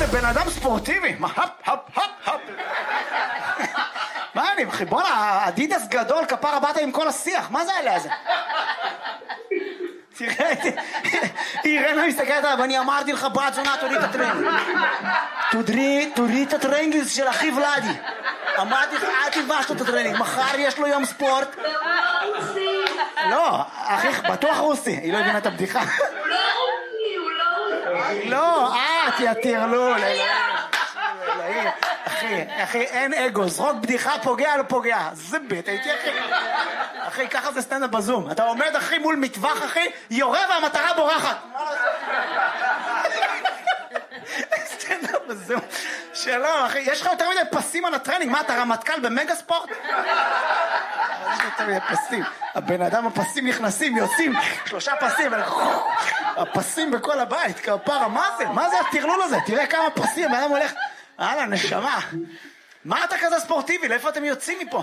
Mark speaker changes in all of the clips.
Speaker 1: בן אדם ספורטיבי. מה, הפ. מה אני, אחי, בוא'נה, אדידס גדול, כפרה באת עם כל השיח, מה זה עליה זה? תראה, אירנה מסתכלת עליו, אני אמרתי לך, בת זונה, תוריד את הטרנינג. תוריד את הטרנינג של אחי ולדי. אמרתי לך, אל תלבש לו את הטרנינג, מחר יש לו יום ספורט. לא, אחי, בטוח רוסי, היא לא הבינה את הבדיחה.
Speaker 2: הוא לא רוסי.
Speaker 1: לא, יא טרלול. אחי, אין אגו, זרוק בדיחה, פוגע לא פוגע. זה בית, הייתי אחי, ככה זה סטנדאפ בזום. אתה עומד אחי מול מטווח אחי, יורה והמטרה בורחת. סטנדאפ בזום. שלום אחי, יש לך יותר מדי פסים על הטרנינג, מה אתה רמטכ"ל במגה ספורט? יש לך יותר מדי פסים. הבן אדם הפסים נכנסים, יוצאים, 3 פסים, הפסים בכל הבית, כפרה, מה זה? מה זה הטרלול הזה? תראה כמה פסים, הבן אדם הולך... הלאה, נשמה. מה אתה כזה ספורטיבי? לאיפה אתם יוצאים מפה?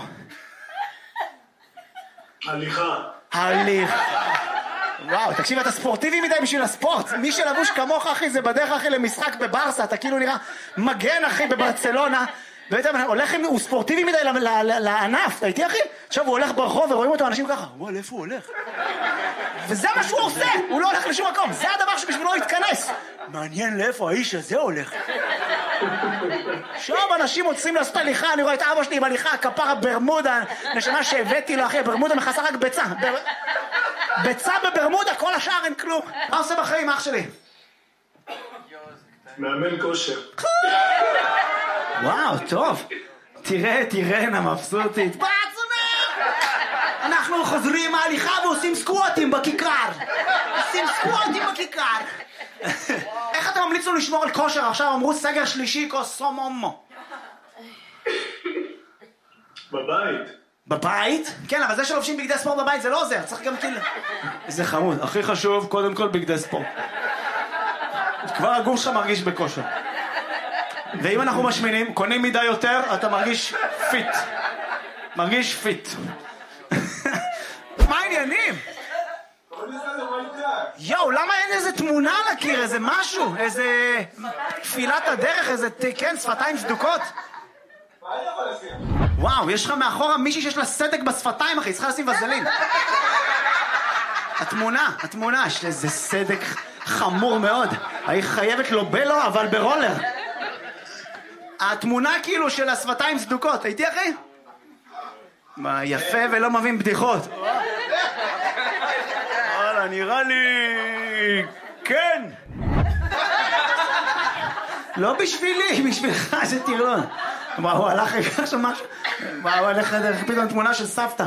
Speaker 1: הליכה. וואו, תקשיב, אתה ספורטיבי מדי בשביל הספורט. מי שלבוש כמוך, אחי, זה בדרך, אחי, למשחק בברסה. אתה כאילו נראה מגן, אחי, בברצלונה. הוא ספורטיבי מדי לענף. אתה איתי, אחי? עכשיו הוא הולך ברחוב ורואים אותו אנשים ככה. וואו, לאיפה הוא הולך? וזה מה שהוא עושה. הוא לא הולך לשום מקום. זה הדבר שבשבילו יתכנס. מעניין לאיפה האיש הזה הולך. עכשיו אנשים מוצאים לעשות הליכה, אני רואה את אבא שלי בהליכה, כפרה ברמודה, נשמה שהבאתי לו, אחי, ברמודה מכסה רק ביצה. ביצה בברמודה, כל השאר אין כלום. מה עושה בחיים, אח שלי?
Speaker 3: מאמן כושר.
Speaker 1: וואו, טוב. תראה, מבסוטית. אנחנו חוזרים מההליכה ועושים סקווטים בכיכר. איך אתה ממליץ לו לשמור על כושר? עכשיו אמרו סגר שלישי, קוסומומו. בבית? כן, אבל זה שלובשים בגדי ספורט בבית זה לא עוזר, צריך גם כאילו... זה חמוד, הכי חשוב, קודם כל בגדי ספורט. כבר הגוף שלך מרגיש בכושר. ואם אנחנו משמינים, קונים מידה יותר, אתה מרגיש פיט. מה העניינים? יואו, למה אין איזה תמונה על הקיר, איזה משהו, איזה תפילת הדרך, איזה, כן, שפתיים סדוקות? וואו, יש לך מאחורה מישהי שיש לה סדק בשפתיים, אחי, צריכה לשים וזלין. התמונה, יש איזה סדק חמור מאוד. היא חייבת לו בלו, אבל ברולר. התמונה כאילו של השפתיים סדוקות, הייתי אחי? מה, יפה ולא מבין בדיחות. נראה לי... כן. לא בשבילי, בשבילך, זה טירון. מה, הוא הלך לקח שם משהו? מה, הוא הלך לדרך פתאום תמונה של סבתא.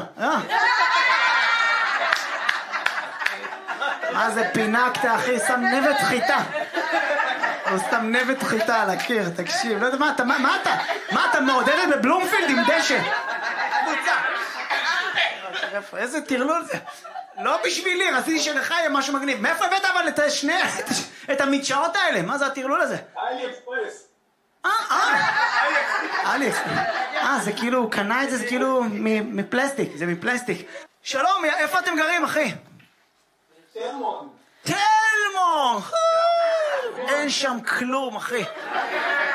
Speaker 1: מה זה פינקת, אחי? שם נבט חיטה. הוא שם נבט חיטה על הקיר, תקשיב. לא יודע, מה אתה מעודדת בבלומפילד עם דשא? קבוצה. איזה טירלול זה. לא בשבילי, רציתי שלך יהיה משהו מגניב. מאיפה הבאת אבל את המדשאות האלה? מה זה הטירלול הזה? אלף. זה כאילו, הוא קנה את זה, זה כאילו מפלסטיק. זה מפלסטיק. שלום, איפה אתם גרים, אחי? תלמון! אין שם כלום, אחי.